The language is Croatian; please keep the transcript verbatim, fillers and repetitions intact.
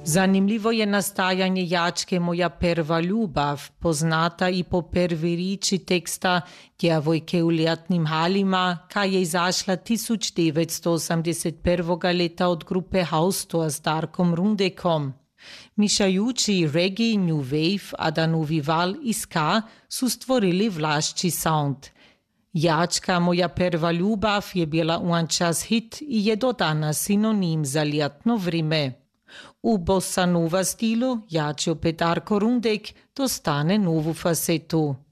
Zanimljivo je nastajanje Jačke Moja prva ljubav, poznata i po prvi riči teksta Djevojke u ljetnim halima, ka je izašla tisuć devetsto osamdeset prvog leta od grupe Haustoa s Darkom Rundekom. Mišajući reggae, new wave, a da novi val i ska su stvorili vlašći sound. Jačka Moja prva ljubav je bila uan čas hit i je do danas sinonim za ljetno vrime. U bossa nova stilu Jačo Darko Rundek dostane novu facetu.